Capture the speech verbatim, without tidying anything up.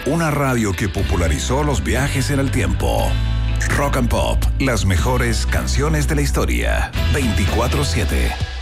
Una radio que popularizó los viajes en el tiempo. Rock and Pop, las mejores canciones de la historia. veinticuatro siete.